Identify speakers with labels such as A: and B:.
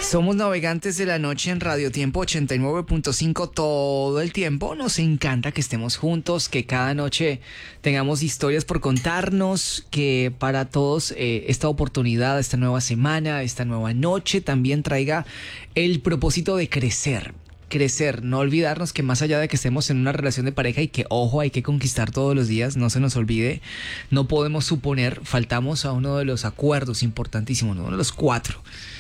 A: Somos navegantes de la noche en Radio Tiempo 89.5 todo el tiempo. Nos encanta que estemos juntos, que cada noche tengamos historias por contarnos, que para todos esta oportunidad, esta nueva semana, esta nueva noche también traiga el propósito de crecer. Crecer, no olvidarnos que más allá de que estemos en una relación de pareja y que, ojo, hay que conquistar todos los días, no se nos olvide, no podemos suponer, faltamos a uno de los acuerdos importantísimos, uno de los 4.